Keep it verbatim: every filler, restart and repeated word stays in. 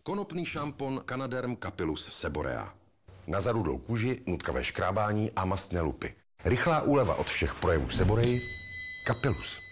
Konopný šampon Canaderm Capillus Seborea. Na zarudlou kůži, nutkavé škrábání a mastné lupy. Rychlá úleva od všech projevů Seboreji. Capillus.